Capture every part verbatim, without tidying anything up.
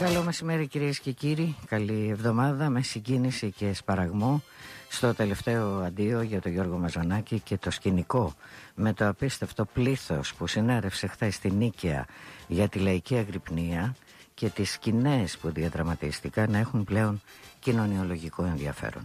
Καλό μεσημέρι κυρίες και κύριοι, καλή εβδομάδα με συγκίνηση και σπαραγμό στο τελευταίο αντίο για τον Γιώργο Μαζονάκη και το σκηνικό με το απίστευτο πλήθος που συνέρευσε χθες στη Νίκαια για τη λαϊκή αγρυπνία και τις σκηνές που διαδραματίστηκαν να έχουν πλέον κοινωνιολογικό ενδιαφέρον.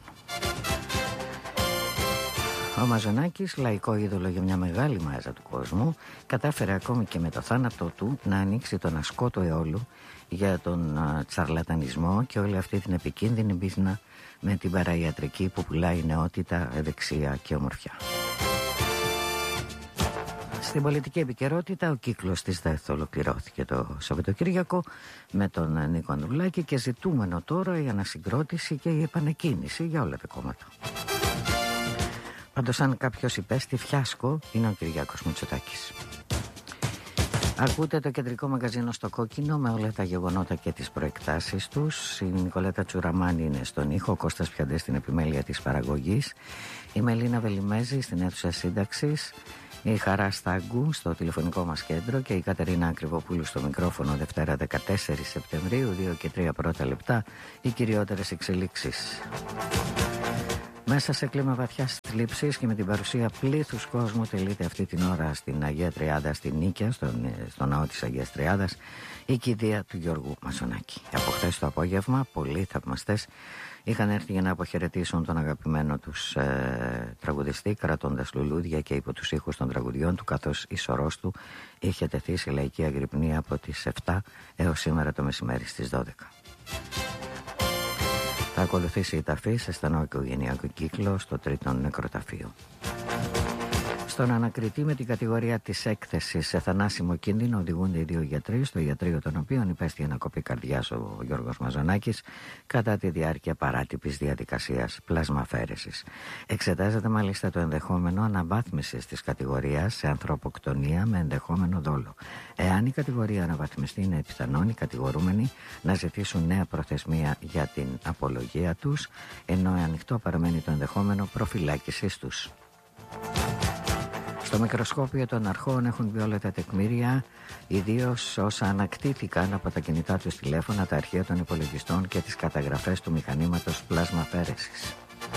Ο Μαζονάκης, λαϊκό είδωλο για μια μεγάλη μάζα του κόσμου, κατάφερε ακόμη και με το θάνατό του να ανοίξει τον ασκότο αιώλου για τον α, τσαρλατανισμό και όλη αυτή την επικίνδυνη μπίζνα με την παραϊατρική που πουλάει νεότητα, ευεξία και ομορφιά. Στην πολιτική επικαιρότητα ο κύκλος της ΔΕΘ ολοκληρώθηκε το Σαββατοκύριακο με τον Νίκο Ανδρουλάκη και ζητούμενο τώρα η ανασυγκρότηση και η επανεκκίνηση για όλα τα κόμματα. Πάντως αν κάποιος υπέστη φιάσκο είναι ο Κυριάκος Μητσοτάκης. Ακούτε το κεντρικό μαγαζίνο στο κόκκινο με όλα τα γεγονότα και τις προεκτάσεις τους. Η Νικολέτα Τσουραμάνη είναι στον ήχο, ο Κώστας Πιαντές στην επιμέλεια της παραγωγής, η Μελίνα Βελιμέζη στην αίθουσα σύνταξης, η Χαρά Στάγκου στο τηλεφωνικό μας κέντρο και η Κατερίνα Ακριβοπούλου στο μικρόφωνο. Δευτέρα δεκατέσσερις Σεπτεμβρίου, δύο και τρία πρώτα λεπτά, οι κυριότερες εξελίξεις. Μέσα σε κλίμα βαθιάς θλίψης και με την παρουσία πλήθους κόσμου τελείται αυτή την ώρα στην Αγία Τριάδα στη Νίκαια, στον, στον ναό της Αγίας Τριάδας, η κηδεία του Γιώργου Μαζονάκη. Από χθες το απόγευμα πολλοί θαυμαστές είχαν έρθει για να αποχαιρετήσουν τον αγαπημένο τους ε, τραγουδιστή, κρατώντας λουλούδια και υπό τους ήχους των τραγουδιών του, καθώς η σωρός του είχε τεθεί σε λαϊκή αγρυπνία από τις επτά έως σήμερα το μεσημέρι στις δώδεκα. Θα ακολουθήσει η ταφή σε στενό οικογενειακό κύκλο στο τρίτο νεκροταφείο. Στον ανακριτή με την κατηγορία της έκθεσης σε θανάσιμο κίνδυνο οδηγούνται οι δύο γιατροί, στο ιατρείο των οποίων υπέστη ανακοπή καρδιάς ο Γιώργος Μαζονάκης κατά τη διάρκεια παράτυπης διαδικασίας πλασμαφαίρεσης. Εξετάζεται μάλιστα το ενδεχόμενο αναβάθμισης της κατηγορίας σε ανθρωποκτονία με ενδεχόμενο δόλο. Εάν η κατηγορία αναβαθμιστεί, είναι πιθανόν οι κατηγορούμενοι να ζητήσουν νέα προθεσμία για την απολογία τους, ενώ ανοιχτό παραμένει το ενδεχόμενο προφυλάκησης τους. Στο μικροσκόπιο των αρχών έχουν μπει όλα τα τεκμήρια, ιδίως όσα ανακτήθηκαν από τα κινητά τους τηλέφωνα, τα αρχεία των υπολογιστών και τις καταγραφές του μηχανήματος πλασμαφαίρεσης.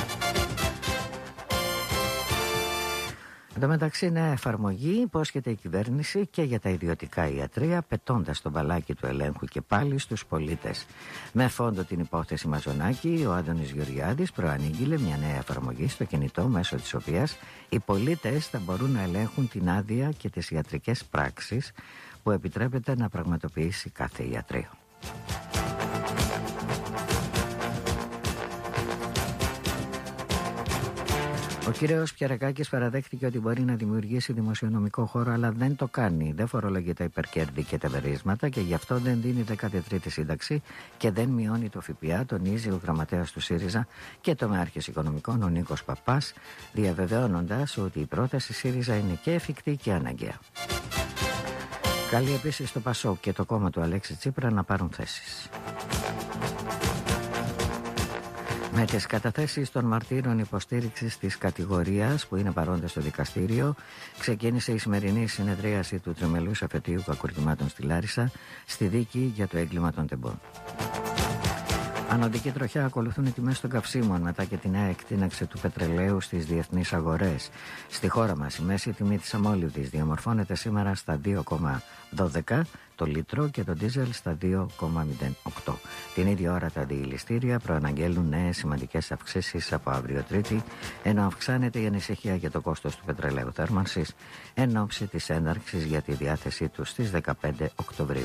Εν τω μεταξύ, νέα εφαρμογή υπόσχεται η κυβέρνηση και για τα ιδιωτικά ιατρεία, πετώντας το μπαλάκι του ελέγχου και πάλι στους πολίτες. Με φόντο την υπόθεση Μαζονάκη, ο Άδωνης Γεωργιάδης προανήγγειλε μια νέα εφαρμογή στο κινητό, μέσω της οποίας οι πολίτες θα μπορούν να ελέγχουν την άδεια και τις ιατρικές πράξεις που επιτρέπεται να πραγματοποιήσει κάθε ιατρείο. Ο κύριος Πιερακάκης παραδέχτηκε ότι μπορεί να δημιουργήσει δημοσιονομικό χώρο, αλλά δεν το κάνει. Δεν φορολογεί τα υπερκέρδη και τα βερίσματα και γι' αυτό δεν δίνει δέκατη τρίτη σύνταξη και δεν μειώνει το ΦΠΑ, τονίζει ο γραμματέας του ΣΥΡΙΖΑ και τομεάρχης οικονομικών, ο Νίκος Παπάς, διαβεβαιώνοντας ότι η πρόταση ΣΥΡΙΖΑ είναι και εφικτή και αναγκαία. Καλεί επίσης το ΠΑΣΟΚ και το κόμμα του Αλέξη Τσίπρα να πάρουν θέσεις. Με τις καταθέσεις των μαρτύρων υποστήριξης της κατηγορίας που είναι παρόντες στο δικαστήριο, ξεκίνησε η σημερινή συνεδρίαση του τριμελούς αφετείου κακουργημάτων στη Λάρισα, στη δίκη για το έγκλημα των τεμπών. Ανωδική τροχιά ακολουθούν οι τιμές των καυσίμων μετά και την νέα εκτείναξη του πετρελαίου στις διεθνείς αγορές. Στη χώρα μας η μέση τιμή της αμόλυβδης διαμορφώνεται σήμερα στα δύο κόμμα δώδεκα το λίτρο και το ντίζελ στα δύο κόμμα μηδέν οκτώ. Την ίδια ώρα τα διηληστήρια προαναγγέλουν νέες σημαντικές αυξήσεις από αύριο Τρίτη, ενώ αυξάνεται η ανησυχία για το κόστος του πετρελαίου θέρμανσης εν ώψη της έναρξης για τη διάθεσή του στις δεκαπέντε Οκτωβρίου.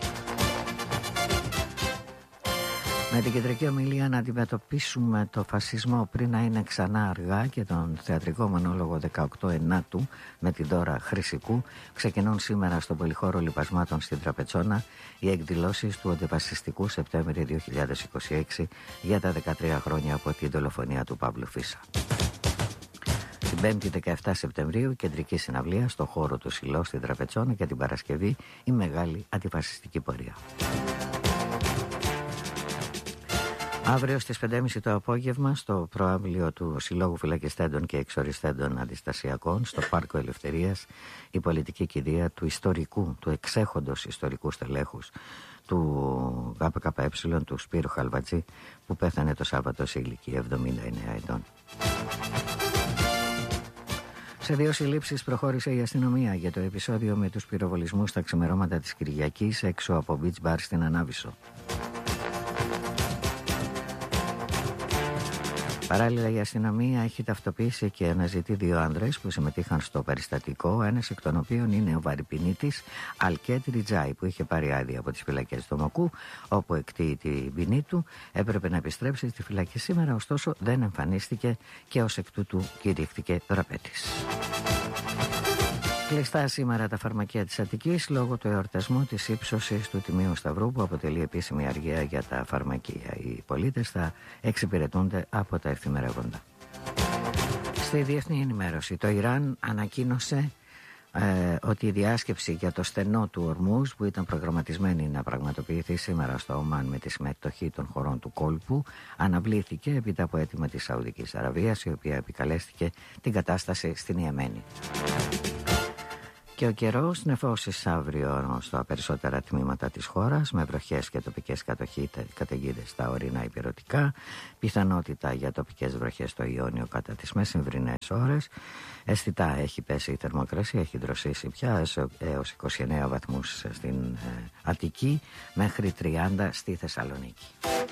Με την κεντρική ομιλία να αντιμετωπίσουμε το φασισμό πριν να είναι ξανά αργά και τον θεατρικό μονόλογο δεκαοκτώ ενάτου με την Δώρα Χρυσικού, ξεκινούν σήμερα στο Πολυχώρο Λιπασμάτων στην Τραπετσόνα οι εκδηλώσεις του Αντιφασιστικού Σεπτέμβρη δύο χιλιάδες είκοσι έξι για τα δεκατρία χρόνια από την δολοφονία του Παύλου Φίσα. Την Πέμπτη δεκαεπτά Σεπτεμβρίου κεντρική συναυλία στο χώρο του Σιλό στην Τραπετσόνα και την Παρασκευή η μεγάλη αντιφασιστική πορεία. Αύριο στις πέντε και μισή το απόγευμα στο προάβλιο του Συλλόγου Φυλακιστέντων και Εξοριστέντων Αντιστασιακών στο Πάρκο Ελευθερίας η πολιτική κηδεία του ιστορικού, του εξέχοντος ιστορικού στελέχους του ΓΚΕ, του Σπύρου Χαλβατζή, που πέθανε το Σάββατο σε ηλικία εβδομήντα εννέα ετών. Σε δύο συλλήψεις προχώρησε η αστυνομία για το επεισόδιο με τους πυροβολισμούς στα ξημερώματα της Κυριακής έξω από beach bar στην Ανάβησο. Παράλληλα, η αστυνομία έχει ταυτοποιήσει και αναζητεί δύο άντρες που συμμετείχαν στο περιστατικό, ένας εκ των οποίων είναι ο βαρυπινίτης Αλκέτ Ριτζάη, που είχε πάρει άδεια από τις φυλακές του Μοκού, όπου εκτείει την ποινή του. Έπρεπε να επιστρέψει στη φυλακή σήμερα, ωστόσο δεν εμφανίστηκε και ως εκ τούτου κηρύχθηκε δραπέτης. Κλειστά σήμερα τα φαρμακεία της Αττικής λόγω του εορτασμού της ύψωσης του Τιμίου Σταυρού, που αποτελεί επίσημη αργία για τα φαρμακεία. Οι πολίτες θα εξυπηρετούνται από τα εφημερεύοντα. Στη διεθνή ενημέρωση, το Ιράν ανακοίνωσε ε, ότι η διάσκεψη για το στενό του Ορμούζ, που ήταν προγραμματισμένη να πραγματοποιηθεί σήμερα στο Ομάν με τη συμμετοχή των χωρών του κόλπου, αναβλήθηκε έπειτα από αίτημα της Σαουδικής Αραβίας, η οποία επικαλέστηκε την κατάσταση στην Ιεμένη. Και ο καιρός νεφώσεις αύριο στα περισσότερα τμήματα της χώρας, με βροχές και τοπικές καταιγίδες στα ορεινά υπηρετικά, πιθανότητα για τοπικές βροχές στο Ιόνιο κατά τις μεσημβρινές ώρες. Αισθητά έχει πέσει η θερμοκρασία, έχει δροσίσει πια έως είκοσι εννέα βαθμούς στην Αττική, μέχρι τριάντα στη Θεσσαλονίκη.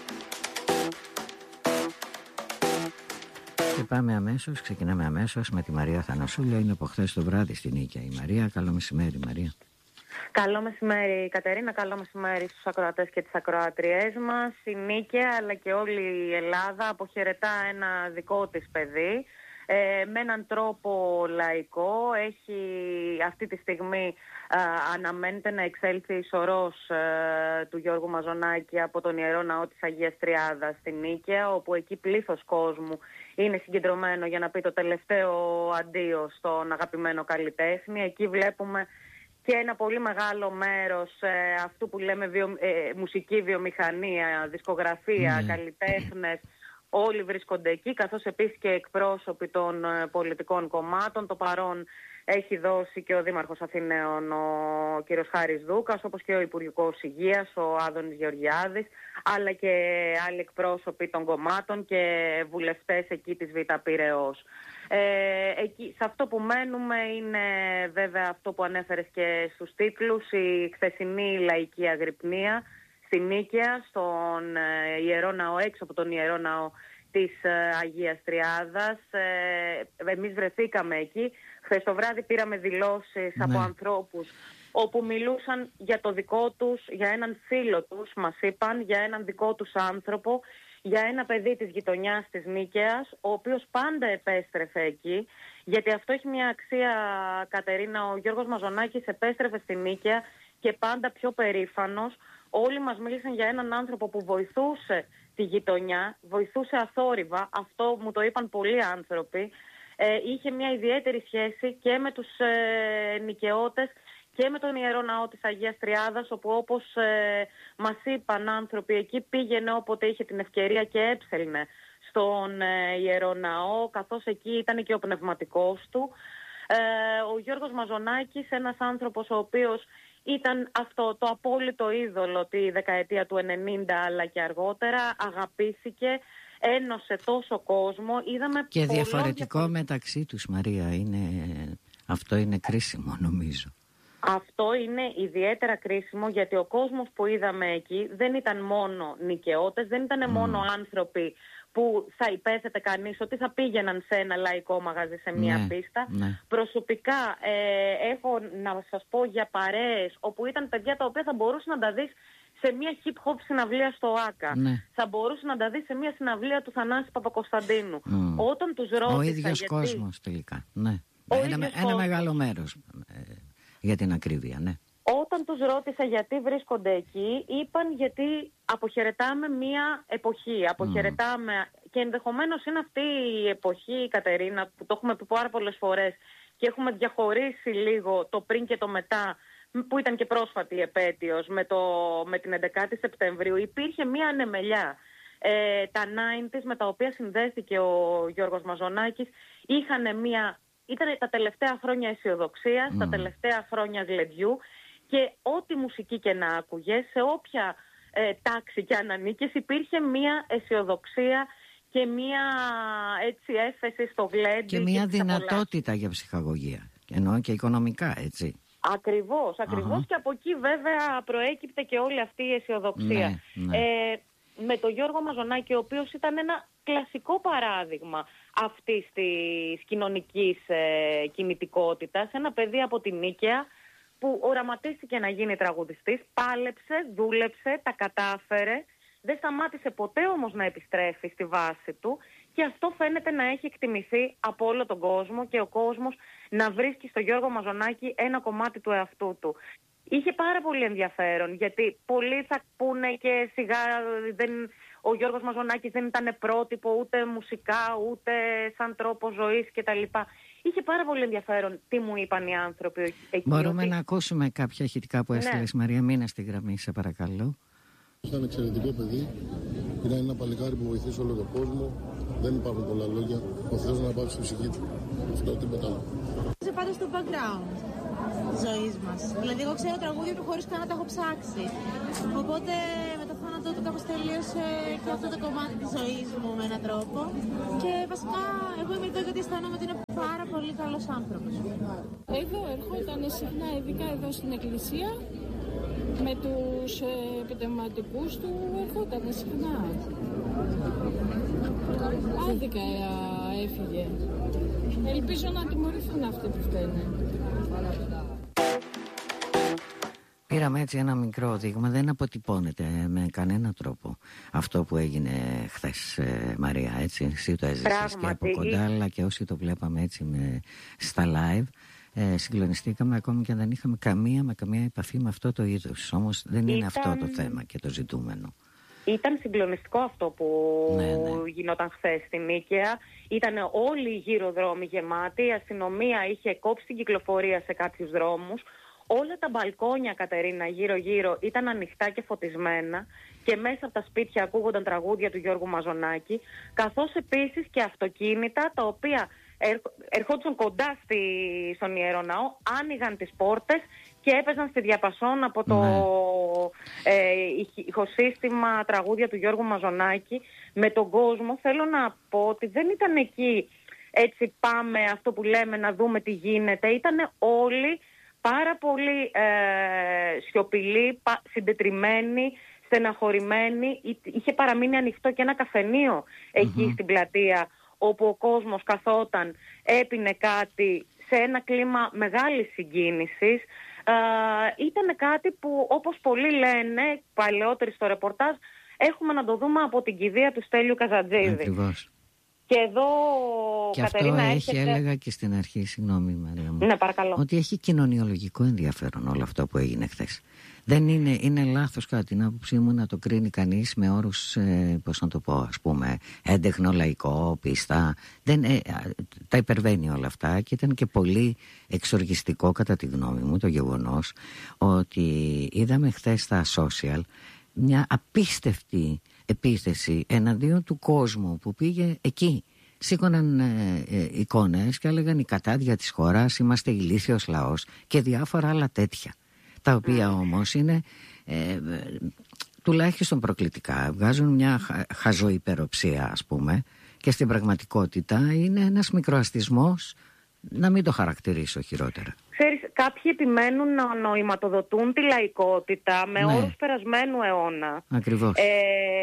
Και πάμε αμέσως, ξεκινάμε αμέσως με τη Μαρία Θανασούλα. Είναι από χθες το βράδυ στην Νίκαια η Μαρία. Καλό μεσημέρι, Μαρία. Καλό μεσημέρι, Κατερίνα. Καλό μεσημέρι στους ακροατές και τις ακροατριές μας. Η Νίκαια αλλά και όλη η Ελλάδα αποχαιρετά ένα δικό της παιδί. Ε, με έναν τρόπο λαϊκό. Έχει αυτή τη στιγμή α, αναμένεται να εξέλθει η σωρός α, του Γιώργου Μαζονάκη από τον Ιερό Ναό της Αγίας Τριάδας στη Νίκαια, όπου εκεί πλήθος κόσμου είναι συγκεντρωμένο για να πει το τελευταίο αντίο στον αγαπημένο καλλιτέχνη. Εκεί βλέπουμε και ένα πολύ μεγάλο μέρος ε, αυτού που λέμε βιο, ε, μουσική βιομηχανία, δισκογραφία, mm. καλλιτέχνες. Όλοι βρίσκονται εκεί, καθώς επίσης και εκπρόσωποι των ε, πολιτικών κομμάτων. Το παρόν έχει δώσει και ο Δήμαρχος Αθηναίων, ο κύριος Χάρης Δούκας, όπως και ο Υπουργικός Υγείας, ο Άδωνης Γεωργιάδης, αλλά και άλλοι εκπρόσωποι των κομμάτων και βουλευτές εκεί της Β' Πειραιώς. Ε, εκεί, σε αυτό που μένουμε είναι βέβαια αυτό που ανέφερες και στους τίτλους, η χθεσινή λαϊκή αγρυπνία στη Νίκαια, στον ε, Ιερό Ναό, έξω από τον Ιερό Ναό της ε, Αγίας Τριάδας. Ε, εμείς βρεθήκαμε εκεί. Χθες το βράδυ πήραμε δηλώσεις ναι. από ανθρώπους όπου μιλούσαν για το δικό τους, για έναν φίλο τους, μας είπαν, για έναν δικό τους άνθρωπο, για ένα παιδί της γειτονιάς της Νίκαιας, ο οποίος πάντα επέστρεφε εκεί, γιατί αυτό έχει μια αξία, Κατερίνα. Ο Γιώργος Μαζονάκης επέστρεφε στη Νίκαια και πάντα πιο περήφανος. Όλοι μας μίλησαν για έναν άνθρωπο που βοηθούσε τη γειτονιά, βοηθούσε αθόρυβα, αυτό μου το είπαν πολλοί άνθρωποι. Ε, είχε μια ιδιαίτερη σχέση και με τους ε, νοικαιώτες και με τον Ιερό Ναό της Αγίας Τριάδας, όπου όπως ε, μας είπαν άνθρωποι, εκεί πήγαινε όποτε είχε την ευκαιρία και έψελνε στον ε, Ιερό Ναό, καθώς εκεί ήταν και ο πνευματικός του. Ε, ο Γιώργος Μαζονάκης, ένας άνθρωπος ο οποίος ήταν αυτό το απόλυτο είδωλο τη δεκαετία του ενενήντα αλλά και αργότερα, αγαπήθηκε, ένωσε τόσο κόσμο. Είδαμε και διαφορετικό για... μεταξύ τους, Μαρία, είναι... αυτό είναι κρίσιμο νομίζω. Αυτό είναι ιδιαίτερα κρίσιμο, γιατί ο κόσμος που είδαμε εκεί δεν ήταν μόνο νοικαιώτες, δεν ήταν mm. μόνο άνθρωποι που θα υπέθετε κανείς ότι θα πήγαιναν σε ένα λαϊκό μαγαζί, σε μια ναι, πίστα. Ναι. Προσωπικά ε, έχω να σας πω για παρέες όπου ήταν παιδιά τα οποία θα μπορούσαν να τα δεις σε μια hip-hop συναυλία στο ΆΚΑ. Ναι. Θα μπορούσαν να τα δεις σε μια συναυλία του Θανάση Παπακοσταντίνου. Mm. Όταν τους ρώτησα ο ίδιος γιατί... κόσμος τελικά. Ναι. Ένα, ένα κόσμος. Μεγάλο μέρος ε, για την ακρίβεια, ναι. Όταν τους ρώτησα γιατί βρίσκονται εκεί, είπαν γιατί αποχαιρετάμε μία εποχή. Αποχαιρετάμε mm. και ενδεχομένως είναι αυτή η εποχή, Κατερίνα, που το έχουμε πει πάρα πολλές φορές και έχουμε διαχωρίσει λίγο το πριν και το μετά, που ήταν και πρόσφατη η επέτειος με, το, με την έντεκα Σεπτεμβρίου. Υπήρχε μία ανεμελιά. ε, τα ενενήντα με τα οποία συνδέθηκε ο Γιώργος Μαζονάκης είχαν μια... Ήταν τα τελευταία χρόνια αισιοδοξίας, mm. τα τελευταία χρόνια γλεντιού και ό,τι μουσική και να άκουγες, σε όποια ε, τάξη και αν ανήκες, υπήρχε μια αισιοδοξία και μια έτσι έφεση στο γλέντι. Και μια και δυνατότητα για ψυχαγωγία, εννοώ και οικονομικά, έτσι. Ακριβώς, ακριβώς. Uh-huh. Και από εκεί βέβαια προέκυπτε και όλη αυτή η αισιοδοξία. Ναι, ναι. Ε, με τον Γιώργο Μαζονάκη, ο οποίος ήταν ένα κλασικό παράδειγμα αυτής της κοινωνικής ε, κινητικότητας, ένα παιδί από την Νίκαια που οραματίστηκε να γίνει τραγουδιστής, πάλεψε, δούλεψε, τα κατάφερε, δεν σταμάτησε ποτέ όμως να επιστρέφει στη βάση του και αυτό φαίνεται να έχει εκτιμηθεί από όλο τον κόσμο και ο κόσμος να βρίσκει στο Γιώργο Μαζονάκη ένα κομμάτι του εαυτού του. Είχε πάρα πολύ ενδιαφέρον, γιατί πολλοί θα πούνε και σιγά δεν, ο Γιώργος Μαζονάκης δεν ήταν πρότυπο ούτε μουσικά ούτε σαν τρόπο ζωής κτλ. Είχε πάρα πολύ ενδιαφέρον τι μου είπαν οι άνθρωποι εκεί. Μπορούμε ότι... να ακούσουμε κάποια ηχητικά που έστειλες, ναι. Μαρία, μείνε στη γραμμή, σε παρακαλώ. Ήταν εξαιρετικό παιδί. Ήταν ένα παλικάρι που βοηθήσει όλο τον κόσμο. Δεν υπάρχουν πολλά λόγια. Ο Θεός να πάψει στη ψυχή του. Αυτό, τίποτα άλλο. Είσαι πάντα στο background της ζωής μας. Δηλαδή, εγώ ξέρω τραγούδια του χωρίς καν να τα έχω ψάξει. Οπότε, με το θάνατό του κάπως τελείωσε και αυτό το κομμάτι της ζωής μου με έναν τρόπο. Και βασικά, εγώ είμαι εδώ γιατί αισθάνομαι ότι είναι πάρα πολύ καλός άνθρωπος. Εδώ ερχόταν συχνά, ειδικά εδώ στην εκκλησία. Με τους ε, επιτευματικούς του ερχόταν συχνά. Άδικα ε, έφυγε. Ελπίζω να τιμωρηθούν αυτοί που φταίνε. Πήραμε έτσι ένα μικρό δείγμα, δεν αποτυπώνεται με κανένα τρόπο αυτό που έγινε χθες, ε, Μαρία, έτσι. Εσύ το έζησες και από κοντά, αλλά και όσοι το βλέπαμε έτσι με, στα live. Ε, συγκλονιστήκαμε ακόμη και δεν είχαμε καμία με καμία επαφή με αυτό το είδος. Όμως δεν είναι ήταν... αυτό το θέμα και το ζητούμενο. Ήταν συγκλονιστικό αυτό που ναι, ναι. γινόταν χθες στην Νίκαια. Ήταν όλοι οι γύρω δρόμοι γεμάτοι. Η αστυνομία είχε κόψει την κυκλοφορία σε κάποιους δρόμους. Όλα τα μπαλκόνια, Κατερίνα, γύρω-γύρω ήταν ανοιχτά και φωτισμένα και μέσα από τα σπίτια ακούγονταν τραγούδια του Γιώργου Μαζονάκη, καθώς επίσης και αυτοκίνητα τα οποία ερχόντουσαν κοντά στη, στον Ιερό Ναό, άνοιγαν τις πόρτες και έπαιζαν στη διαπασόν από το ναι. ε, ηχοσύστημα τραγούδια του Γιώργου Μαζονάκη με τον κόσμο. Θέλω να πω ότι δεν ήταν εκεί έτσι πάμε αυτό που λέμε να δούμε τι γίνεται. Ήταν όλοι πάρα πολύ ε, σιωπηλοί, πα, συντετριμμένοι, στεναχωρημένοι. Είχε παραμείνει ανοιχτό και ένα καφενείο εκεί mm-hmm. στην πλατεία, όπου ο κόσμος καθόταν, έπινε κάτι σε ένα κλίμα μεγάλης συγκίνησης. Ε, ήταν κάτι που, όπως πολλοί λένε, παλαιότεροι στο ρεπορτάζ, έχουμε να το δούμε από την κηδεία του Στέλιου Καζαντζίδη. Ακριβώς. Και εδώ, και Κατερίνα, αυτό έχετε... έχει, έλεγα και στην αρχή, συγγνώμη Μαρία μου, ναι, παρακαλώ. ότι έχει κοινωνιολογικό ενδιαφέρον όλο αυτό που έγινε χθες. Δεν είναι, είναι λάθος κατά την άποψή μου να το κρίνει κανείς με όρους, ε, πώς να το πω, ας πούμε, έντεχνο, λαϊκό, πίστα. Δεν, ε, τα υπερβαίνει όλα αυτά και ήταν και πολύ εξοργιστικό κατά τη γνώμη μου το γεγονός ότι είδαμε χθες στα social μια απίστευτη επίθεση εναντίον του κόσμου που πήγε εκεί. Σήκωναν ε, ε, εικόνες και έλεγαν η κατάδια της χώρας, είμαστε ηλίθιος λαός και διάφορα άλλα τέτοια. Τα οποία όμως είναι ε, ε, τουλάχιστον προκλητικά. Βγάζουν μια χα, χαζοϊπεροψία, ας πούμε, και στην πραγματικότητα είναι ένας μικροαστισμός, να μην το χαρακτηρίσω χειρότερα. Ξέρεις, κάποιοι επιμένουν να νοηματοδοτούν τη λαϊκότητα με ναι. όρους περασμένου αιώνα. Ακριβώς. Ε,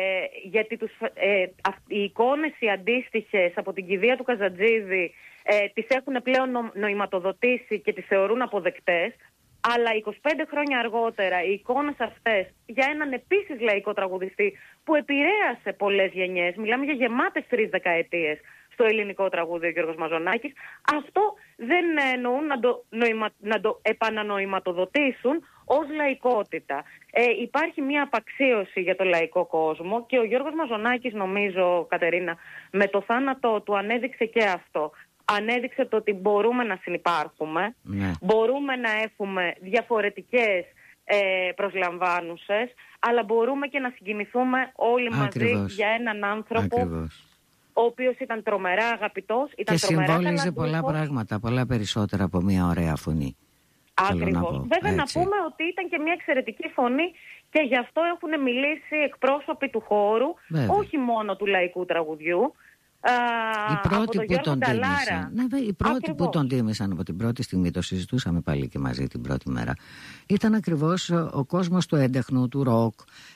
γιατί τους, ε, οι εικόνες οι αντίστοιχες από την κηδεία του Καζαντζίδη ε, τις έχουν πλέον νο, νοηματοδοτήσει και τις θεωρούν αποδεκτές. Αλλά είκοσι πέντε χρόνια αργότερα οι εικόνες αυτές για έναν επίσης λαϊκό τραγουδιστή που επηρέασε πολλές γενιές, μιλάμε για γεμάτες τρεις δεκαετίες στο ελληνικό τραγούδι ο Γιώργος Μαζονάκης, αυτό δεν εννοούν να το, νοημα, να το επανανοηματοδοτήσουν ως λαϊκότητα. Ε, υπάρχει μια απαξίωση για το λαϊκό κόσμο και ο Γιώργος Μαζονάκης, νομίζω, Κατερίνα, με το θάνατό του ανέδειξε και αυτό. Ανέδειξε το ότι μπορούμε να συνυπάρχουμε, ναι. μπορούμε να έχουμε διαφορετικές ε, προσλαμβάνουσες, αλλά μπορούμε και να συγκινηθούμε όλοι Ακριβώς. μαζί για έναν άνθρωπο Ακριβώς. ο οποίος ήταν τρομερά αγαπητός, ήταν και τρομερά συμβόλιζε πολλά ταλαντούχος. πράγματα, πολλά περισσότερα από μια ωραία φωνή. Ακριβώς. Να Βέβαια έτσι. να πούμε ότι ήταν και μια εξαιρετική φωνή και γι' αυτό έχουν μιλήσει εκπρόσωποι του χώρου, Βέβαια. όχι μόνο του λαϊκού τραγουδιού. Α, Οι πρώτοι που τον Νταλάρα. τίμησαν. Ναι, οι πρώτοι Ακριβώς. που τον τίμησαν από την πρώτη στιγμή, το συζητούσαμε πάλι και μαζί την πρώτη μέρα, ήταν ακριβώς ο κόσμος του έντεχνου, του ροκ,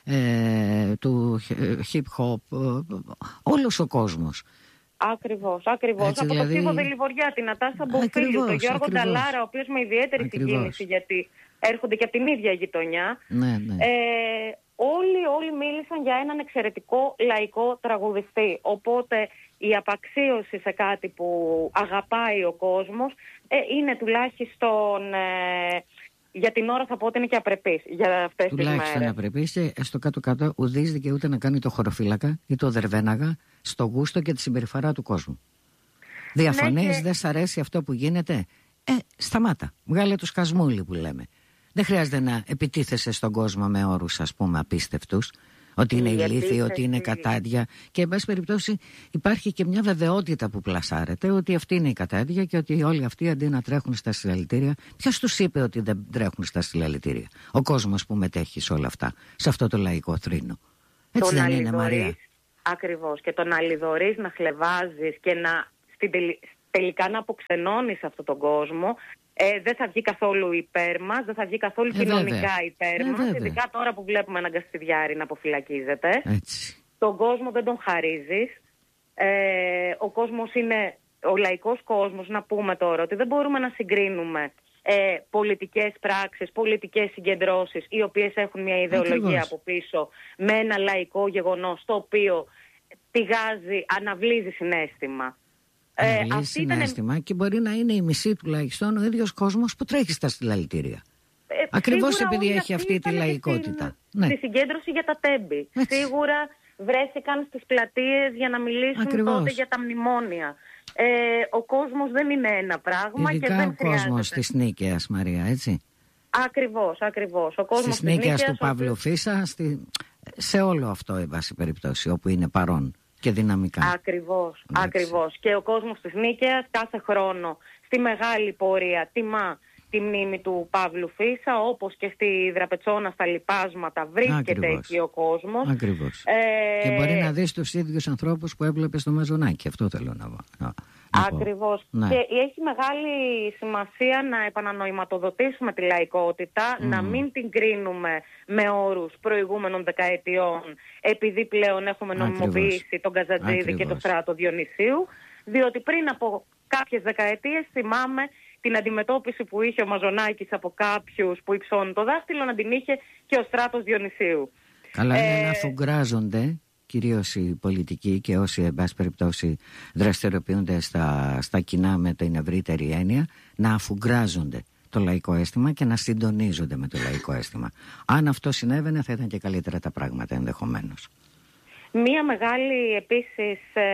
ε, του hip hop, ε, όλος ο κόσμος. Ακριβώς, ακριβώς. Έτσι, από δηλαδή... το Στίβο Δελιβοριά, την Ατάσα Μποφίλου, τον Γιώργο ακριβώς. Νταλάρα, ο οποίος με ιδιαίτερη Ακριβώς. συγκίνηση, γιατί έρχονται και από την ίδια γειτονιά. Ναι, ναι. Ε, όλοι, όλοι μίλησαν για έναν εξαιρετικό λαϊκό τραγουδιστή. Οπότε η απαξίωση σε κάτι που αγαπάει ο κόσμος ε, είναι τουλάχιστον... Ε, για την ώρα θα πω ότι είναι και απρεπής για αυτές τις μέρες. Τουλάχιστον απρεπής και στο κάτω-κάτω ουδής δικαιούται να κάνει το χωροφύλακα ή το δερβέναγα στο γούστο και τη συμπεριφορά του κόσμου. Διαφωνείς, Ναι, και... δεν σ' αρέσει αυτό που γίνεται, ε, σταμάτα, βγάλε το σκασμούλι που λέμε. Δεν χρειάζεται να επιτίθεσαι στον κόσμο με όρους, ας πούμε, απίστευτους, ότι είναι ηλίθιοι, ότι είναι κατάδια. Και εν πάση περιπτώσει υπάρχει και μια βεβαιότητα που πλασάρεται ότι αυτή είναι η κατάδια και ότι όλοι αυτοί αντί να τρέχουν στα συλλαλητήρια. Ποιος τους είπε ότι δεν τρέχουν στα συλλαλητήρια? Ο κόσμος που μετέχει σε όλα αυτά, σε αυτό το λαϊκό θρήνο. Έτσι δεν είναι, Μαρία? Ακριβώς. Και το να λιδωρείς, να χλεβάζεις και να στην τελ, τελικά να αποξενώνεις αυτόν τον κόσμο, ε, δεν θα βγει καθόλου υπέρ μας, δεν θα βγει καθόλου ε, κοινωνικά βέβαια. υπέρ ε, μας. Ειδικά τώρα που βλέπουμε έναν Καστιδιάρη να αποφυλακίζεται. Έτσι. Τον κόσμο δεν τον χαρίζεις. Ε, ο κόσμος είναι, ο λαϊκός κόσμος, να πούμε τώρα, ότι δεν μπορούμε να συγκρίνουμε ε, πολιτικές πράξεις, πολιτικές συγκεντρώσεις, οι οποίες έχουν μια ιδεολογία Ακριβώς. από πίσω, με ένα λαϊκό γεγονός, το οποίο πηγάζει, αναβλύζει συναίσθημα. Αναβλύζει ε, συναίσθημα ήταν... και μπορεί να είναι η μισή τουλάχιστον ο ίδιος κόσμος που τρέχει στα συλλαλητήρια. Ε, Ακριβώς επειδή έχει αυτή τη λαϊκότητα. Στη, ναι. στη συγκέντρωση για τα τέμπη. Έτσι. Σίγουρα βρέθηκαν στις πλατείες για να μιλήσουν Ακριβώς. τότε για τα μνημόνια. Ε, ο κόσμος δεν είναι ένα πράγμα. Ειδικά και δεν ο κόσμος της Νίκαιας, Μαρία, έτσι. Ακριβώς, ακριβώς. Ο κόσμος της Νίκαιας του Παύλου Φίσα, στη... σε όλο αυτό, εν πάση περιπτώσει, όπου είναι παρόν και δυναμικά. Ακριβώς, ακριβώς. Και ο κόσμος της Νίκαιας κάθε χρόνο στη μεγάλη πορεία τιμά τη μνήμη του Παύλου Φίσα, όπως και στη Δραπετσόνα στα Λιπάσματα βρίσκεται Ακριβώς. εκεί ο κόσμος. Ακριβώς. Ε... Και μπορεί να δεις τους ίδιους ανθρώπους που έβλεπε στο Μαζονάκι, αυτό θέλω να, να, να Ακριβώς. Ναι. Και έχει μεγάλη σημασία να επανανοηματοδοτήσουμε τη λαϊκότητα, mm. να μην την κρίνουμε με όρους προηγούμενων δεκαετιών, επειδή πλέον έχουμε νομιμοποιήσει τον Καζαντζίδη Ακριβώς. και το Στράτο Διονυσίου, διότι πριν από κάποιες δεκαετίες θυμάμαι την αντιμετώπιση που είχε ο Μαζονάκης από κάποιους που υψώνουν το δάχτυλο, να την είχε και ο Στράτος Διονυσίου. Καλά είναι ε... να αφουγκράζονται κυρίως οι πολιτικοί και όσοι εν πάση περιπτώσει δραστηριοποιούνται στα, στα κοινά με την ευρύτερη έννοια, να αφουγκράζονται το λαϊκό αίσθημα και να συντονίζονται με το λαϊκό αίσθημα. Αν αυτό συνέβαινε θα ήταν και καλύτερα τα πράγματα ενδεχομένως. Μία μεγάλη επίσης, ε,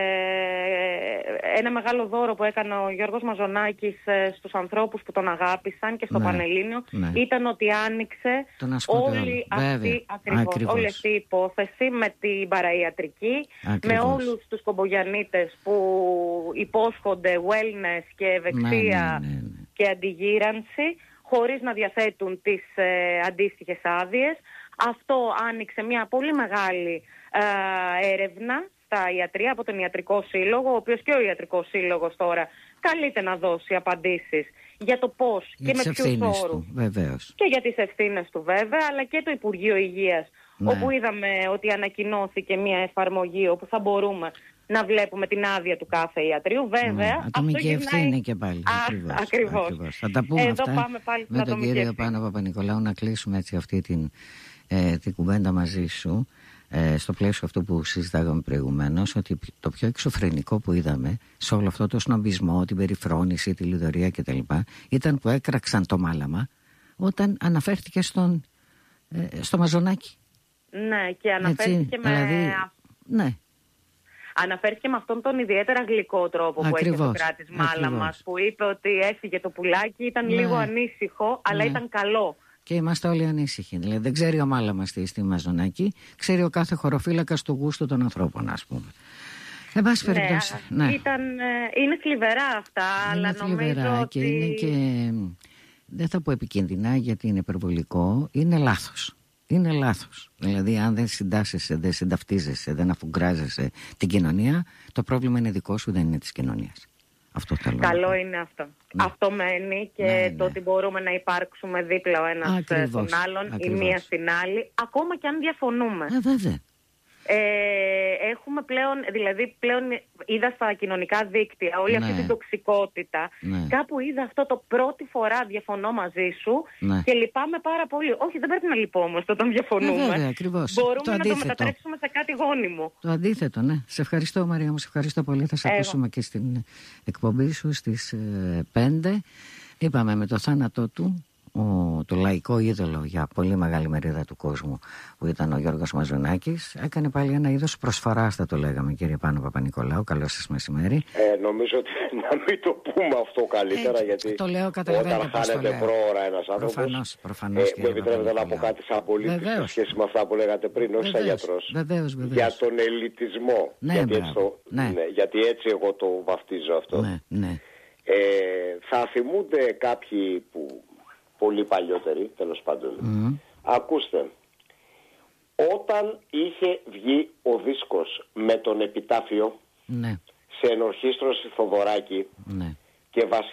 ένα μεγάλο δώρο που έκανε ο Γιώργος Μαζονάκης ε, στους ανθρώπους που τον αγάπησαν και στο ναι, Πανελλήνιο ναι. ήταν ότι άνοιξε όλη αυτή, ακριβώς, ακριβώς. όλη αυτή η υπόθεση με την παραϊατρική, ακριβώς. με όλους τους κομπογιαννίτες που υπόσχονται wellness και ευεξία ναι, ναι, ναι, ναι. και αντιγύρανση χωρίς να διαθέτουν τις ε, αντίστοιχες άδειες. Αυτό άνοιξε μια πολύ μεγάλη ε, έρευνα στα ιατρία από τον Ιατρικό Σύλλογο, ο οποίος και ο Ιατρικός Σύλλογος τώρα καλείται να δώσει απαντήσεις για το πώς για και με ποιους όρους. Και για τις ευθύνες του βέβαια, αλλά και το Υπουργείο Υγείας, ναι. όπου είδαμε ότι ανακοινώθηκε μια εφαρμογή όπου θα μπορούμε να βλέπουμε την άδεια του κάθε ιατρίου. Βέβαια, ναι, ατομική ευθύνη γυρνάει... και πάλι. Α, ακριβώς, ακριβώς. ακριβώς. Θα τα πούμε Εδώ αυτά πάμε πάλι με τον κύριο Πάνο Παπα-Νικολάου, να κλείσουμε έτσι αυτή την, ε, την κουβέντα μαζί σου. Ε, στο πλαίσιο αυτό που συζητάγαμε προηγουμένως, ότι το πιο εξωφρενικό που είδαμε σε όλο αυτό το σνομπισμό, την περιφρόνηση, τη λιδωρία κτλ. Ήταν που έκραξαν το μάλαμα όταν αναφέρθηκε στον, ε, στο Μαζονάκι. Ναι, και αναφέρθηκε Έτσι, με... Δηλαδή, ναι. Αναφέρθηκε με αυτόν τον ιδιαίτερα γλυκό τρόπο Ακριβώς, που έχει το κράτης Μάλαμας, που είπε ότι έφυγε το πουλάκι, ήταν ναι. λίγο ανήσυχο, αλλά ναι. ήταν καλό. Και είμαστε όλοι ανήσυχοι. Δηλαδή δεν ξέρει ο Μάλαμας τι στη Μαζονάκη, ξέρει ο κάθε χωροφύλακας του γούστου των ανθρώπων, ας πούμε. Εν πάση περιπτώσει. Ναι, ναι. Ήταν, είναι θλιβερά αυτά, είναι αλλά θλιβερά νομίζω και ότι... είναι και... Δεν θα πω επικίνδυνα γιατί είναι υπερβολικό, είναι λάθος. Είναι λάθος. Δηλαδή αν δεν συντάσσεσαι, δεν συνταυτίζεσαι, δεν αφουγκράζεσαι την κοινωνία, το πρόβλημα είναι δικό σου, δεν είναι της κοινωνίας. Αυτό θέλω. Καλό είναι αυτό. Ναι. Αυτό μένει και ναι, το ναι. ότι μπορούμε να υπάρξουμε δίπλα ο ένας Ακριβώς. στον άλλον, Ακριβώς. η μία στην άλλη, ακόμα και αν διαφωνούμε. Ε, βέβαια. Ε, έχουμε πλέον, δηλαδή πλέον είδα στα κοινωνικά δίκτυα όλη ναι. αυτή την τοξικότητα. Ναι. Κάπου είδα αυτό το πρώτη φορά διαφωνώ μαζί σου ναι. και λυπάμαι πάρα πολύ. Όχι, δεν πρέπει να λυπόμαστε όταν διαφωνούμε. Ε, βέβαια, ακριβώς. Μπορούμε το να αντίθετο. το μετατρέψουμε σε κάτι γόνιμο. Το αντίθετο, ναι. Σε ευχαριστώ, Μαρία μου, σε ευχαριστώ πολύ. Θα σε ακούσουμε και στην εκπομπή σου στις ε, πέντε. Είπαμε με το θάνατό του. Ο, το λαϊκό είδωλο για πολύ μεγάλη μερίδα του κόσμου που ήταν ο Γιώργος Μαζονάκης έκανε πάλι ένα είδος προσφοράς, θα το λέγαμε, κύριε Πάνο Παπα-Νικολάου. Καλώς σας μεσημέρι. Ε, νομίζω ότι να μην το πούμε αυτό καλύτερα, ε, γιατί το λέω, όταν χάνεται πρόωρα ένας άνθρωπος, προφανώς, προφανώς, ε, μου επιτρέπετε να πω κάτι σαν πολίτης σε σχέση με αυτά που λέγατε πριν, όχι σαν γιατρός, βεβαίως, βεβαίως. για τον ελιτισμό, ναι, γιατί, έτσι το, ναι. Ναι, γιατί έτσι εγώ το βαφτίζω αυτό. Ναι, ναι. Ε, θα θυμούνται κάποιοι που πολύ παλιότεροι, τέλος πάντων. Mm. Ακούστε, όταν είχε βγει ο δίσκος με τον επιτάφιο, ναι. σε ενορχήστρωση Θοδωράκη, ναι. και βασι...